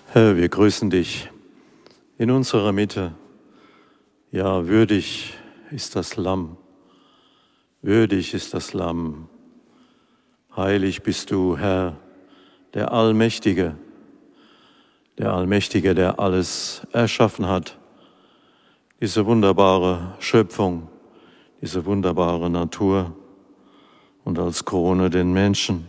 Herr, wir grüßen dich in unserer Mitte. Ja, würdig ist das Lamm, würdig ist das Lamm. Heilig bist du, Herr, der Allmächtige, der alles erschaffen hat. Diese wunderbare Schöpfung, diese wunderbare Natur und als Krone den Menschen.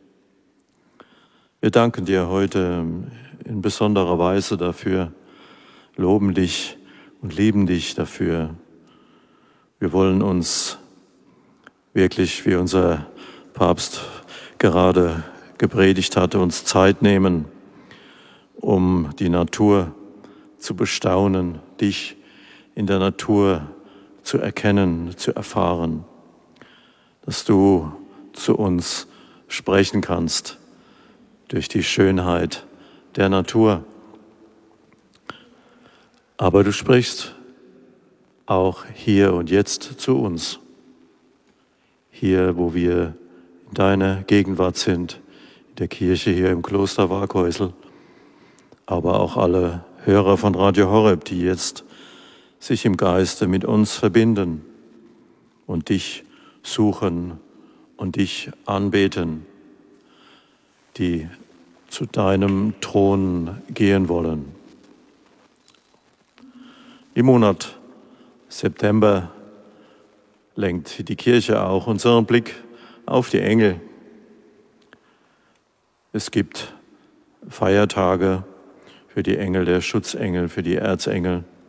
Wir danken dir heute in besonderer Weise dafür, loben dich und lieben dich dafür. Wir wollen uns wirklich, wie unser Papst gerade gepredigt hatte, uns Zeit nehmen, um die Natur zu bestaunen, dich in der Natur zu erkennen, zu erfahren, dass du zu uns sprechen kannst durch die Schönheit der Natur. Aber du sprichst auch hier und jetzt zu uns, hier, wo wir in deiner Gegenwart sind, in der Kirche hier im Kloster Waaghäusel, aber auch alle Hörer von Radio Horeb, die jetzt sich im Geiste mit uns verbinden und dich suchen und dich anbeten, die zu deinem Thron gehen wollen. Im Monat September lenkt die Kirche auch unseren Blick auf die Engel. Es gibt Feiertage für die Engel, der Schutzengel, für die Erzengel.